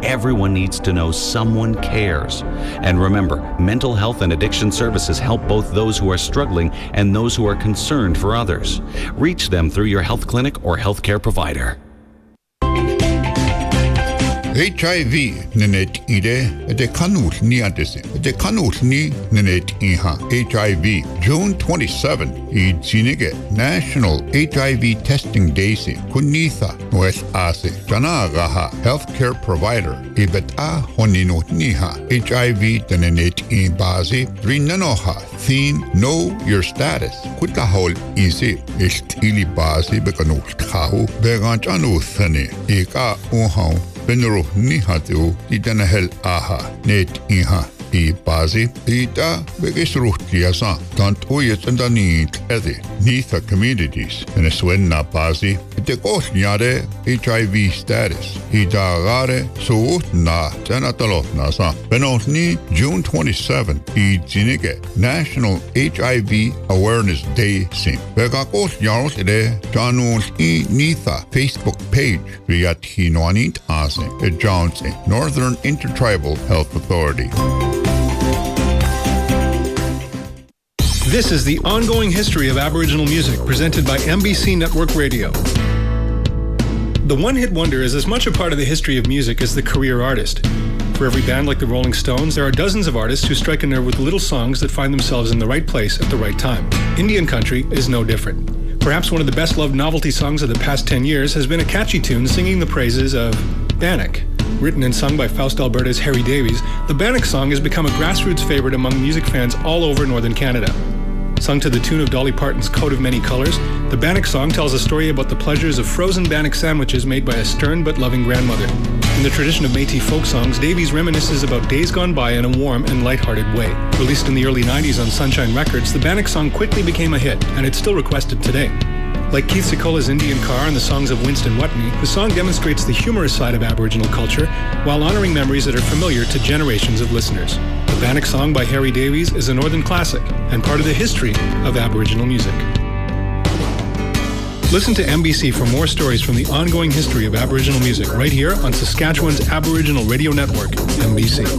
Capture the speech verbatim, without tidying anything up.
everyone needs to know someone cares. And remember, mental health and addiction services help both those who are struggling and those who are concerned for others. Reach them through your health clinic or healthcare provider. H I V nenet ide de kanul ni adese de kanul ni nenet iha H I V June twenty-seventh I jinige National H I V Testing Day se kunitha noes ase jana gaha healthcare provider ibeta honino niha H I V nenet in bazi rinanoha thin know your status kutahol ise istili bazi bekanul khahu beganchanu thane eka uha Benro ni hateo itana hel aha net iha I bazi ita begesruh kiasa tant oyetanda ni ede nitha communities and swenna bazi te kosnyare H I V status ita gare so na tanatalot nasa benotni June twenty-seventh I jinige National H I V Awareness Day sim bega kosnyaros ede janus I nitha Facebook page via hinoanit ase e Johnson Northern Intertribal Health Authority. This is the ongoing history of Aboriginal music presented by M B C Network Radio. The one-hit wonder is as much a part of the history of music as the career artist. For every band like the Rolling Stones, there are dozens of artists who strike a nerve with little songs that find themselves in the right place at the right time. Indian country is no different. Perhaps one of the best-loved novelty songs of the past ten years has been a catchy tune singing the praises of Bannock. Written and sung by Faust Alberta's Harry Davies, the Bannock song has become a grassroots favorite among music fans all over northern Canada. Sung to the tune of Dolly Parton's Coat of Many Colors, the Bannock song tells a story about the pleasures of frozen bannock sandwiches made by a stern but loving grandmother. In the tradition of Métis folk songs, Davies reminisces about days gone by in a warm and light-hearted way. Released in the early nineties on Sunshine Records, the Bannock song quickly became a hit, and it's still requested today. Like Keith Sikola's Indian Car and the songs of Winston Whitney, the song demonstrates the humorous side of Aboriginal culture while honoring memories that are familiar to generations of listeners. The Bannock song by Harry Davies is a northern classic and part of the history of Aboriginal music. Listen to M B C for more stories from the ongoing history of Aboriginal music right here on Saskatchewan's Aboriginal Radio Network, M B C.